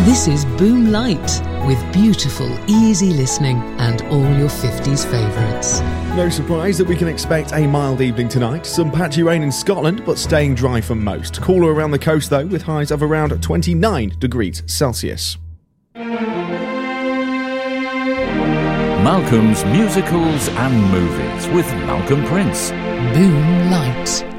This is Boom Light, with beautiful, easy listening and all your 50s favourites. No surprise that we can expect a mild evening tonight. Some patchy rain in Scotland, but staying dry for most. Cooler around the coast though, with highs of around 29 degrees Celsius. Malcolm's Musicals and Movies with Malcolm Prince. Boom Light.